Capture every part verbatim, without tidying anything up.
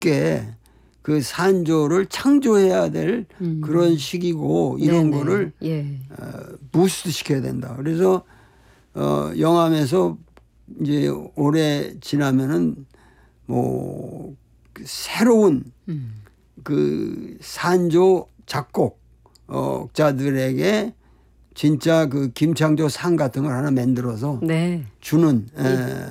쉽게 그 산조를 창조해야 될 음. 그런 시기고 이런 네네. 거를 예. 어, 부스트 시켜야 된다. 그래서 어, 영암에서 이제 올해 지나면은 뭐 그 새로운 음. 그 산조 작곡자들에게 진짜 그 김창조 상 같은 걸 하나 만들어서 네. 주는 네. 에,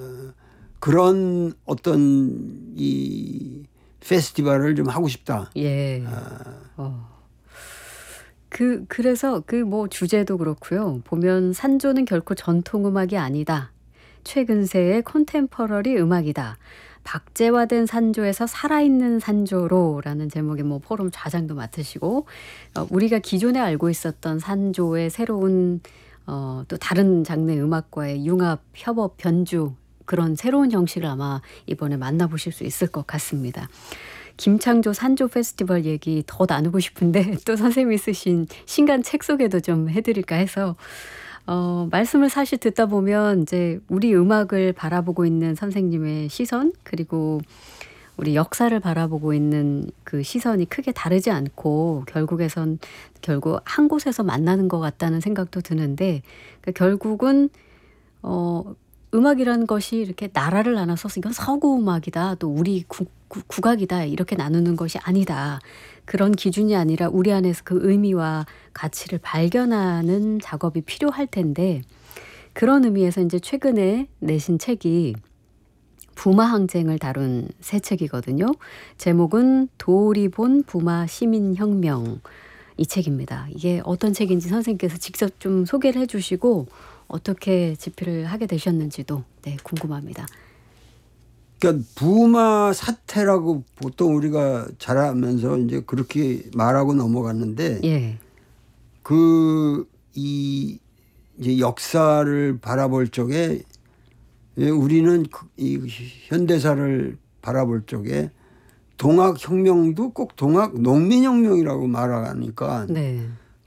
그런 어떤 이 페스티벌을 좀 하고 싶다. 예. 아. 어. 그 그래서 그 뭐 주제도 그렇고요. 보면 산조는 결코 전통 음악이 아니다. 최근세의 콘템퍼러리 음악이다. 박제화된 산조에서 살아있는 산조로라는 제목의 뭐 포럼 좌장도 맡으시고 어, 우리가 기존에 알고 있었던 산조의 새로운 어, 또 다른 장르 음악과의 융합, 협업, 변주 그런 새로운 형식을 아마 이번에 만나보실 수 있을 것 같습니다. 김창조 산조 페스티벌 얘기 더 나누고 싶은데 또 선생님이 쓰신 신간 책 소개도 좀 해드릴까 해서 어, 말씀을 사실 듣다 보면 이제 우리 음악을 바라보고 있는 선생님의 시선 그리고 우리 역사를 바라보고 있는 그 시선이 크게 다르지 않고 결국에선 결국 한 곳에서 만나는 것 같다는 생각도 드는데 그러니까 결국은 어, 음악이라는 것이 이렇게 나라를 나눠서 이건 서구 음악이다 또 우리 국, 국악이다 이렇게 나누는 것이 아니다. 그런 기준이 아니라 우리 안에서 그 의미와 가치를 발견하는 작업이 필요할 텐데 그런 의미에서 이제 최근에 내신 책이 부마 항쟁을 다룬 새 책이거든요. 제목은 도리 본 부마 시민혁명 이 책입니다. 이게 어떤 책인지 선생님께서 직접 좀 소개를 해주시고 어떻게 집필을 하게 되셨는지도 네, 궁금합니다. 그러니까 부마 사태라고 보통 우리가 잘하면서 이제 그렇게 말하고 넘어갔는데 예. 그 이 이제 역사를 바라볼 적에 우리는 이 현대사를 바라볼 적에 동학혁명도 꼭 동학 농민혁명이라고 말하니까 네.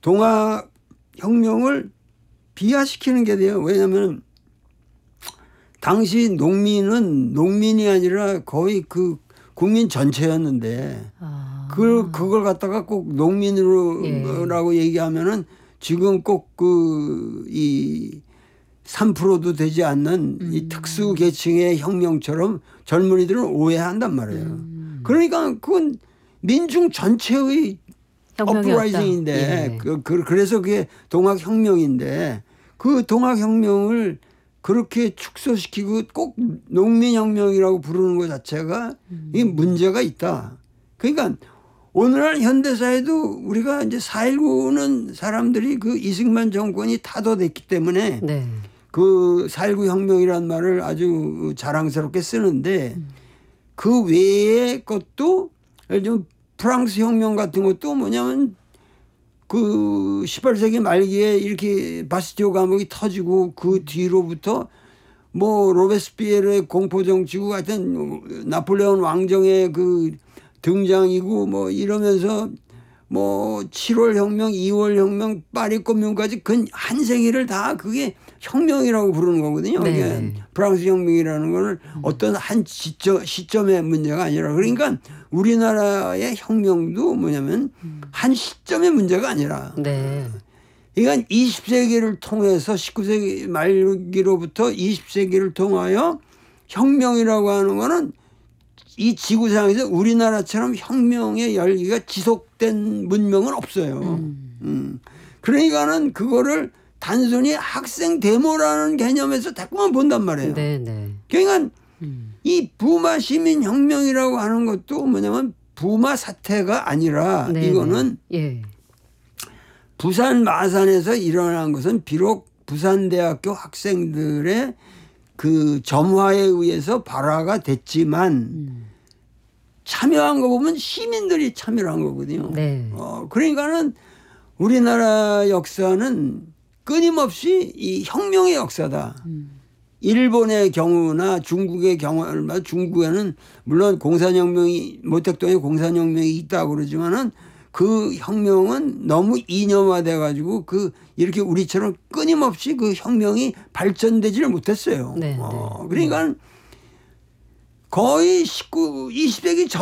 동학혁명을 비하시키는 게 돼요. 왜냐하면 당시 농민은 농민이 아니라 거의 그 국민 전체였는데 아. 그걸, 그걸 갖다가 꼭 농민으로라고 예. 얘기하면은 지금 꼭 그 이 삼 퍼센트도 되지 않는 음. 이 특수 계층의 혁명처럼 젊은이들은 오해한단 말이에요. 음. 그러니까 그건 민중 전체의 업라이징인데 예. 그, 그, 그래서 그게 동학혁명인데 그 동학혁명을 그렇게 축소시키고 꼭 농민혁명이라고 부르는 것 자체가 음. 이 문제가 있다. 그러니까 오늘날 현대사에도 우리가 이제 사 일구는 사람들이 그 이승만 정권이 타도됐기 때문에 네. 그 사 일구 혁명이라는 말을 아주 자랑스럽게 쓰는데 음. 그 외의 것도 예를 들면 프랑스 혁명 같은 것도 뭐냐면 그 십팔 세기 말기에 이렇게 바스티오 감옥이 터지고 그 뒤로부터 뭐 로베스피에르의 공포정치고 하여튼 나폴레옹 왕정의 그 등장이고 뭐 이러면서 뭐 칠월 혁명, 이월 혁명, 파리革命까지 근 한 세기를 다 그게 혁명이라고 부르는 거거든요. 네. 프랑스 혁명이라는 거는 어떤 한 시점, 시점의 문제가 아니라 그러니까 우리나라의 혁명도 뭐냐면 한 시점의 문제가 아니라 네. 그러니까 이십 세기를 통해서 십구 세기 말기로부터 이십 세기를 통하여 혁명이라고 하는 거는 이 지구상에서 우리나라처럼 혁명의 열기가 지속된 문명은 없어요. 음. 음. 그러니까는 그거를 단순히 학생 데모라는 개념에서 자꾸만 본단 말이에요. 네, 네. 그러니까 음. 이 부마 시민혁명이라고 하는 것도 뭐냐면 부마 사태가 아니라 네, 이거는 네. 예. 부산 마산에서 일어난 것은 비록 부산대학교 학생들의 그 점화에 의해서 발화가 됐지만 음. 참여한 거 보면 시민들이 참여를 한 거거든요. 네. 어, 그러니까는 우리나라 역사는 끊임없이 이 혁명의 역사다. 음. 일본의 경우나 중국의 경우나 중국에는 물론 공산혁명이 모택동에 공산혁명이 있다고 그러지만은 그 혁명은 너무 이념화돼 가지고 그 이렇게 우리처럼 끊임없이 그 혁명이 발전되지를 못했어요. 네, 어, 그러니까 거의 십구, 이십 세기 전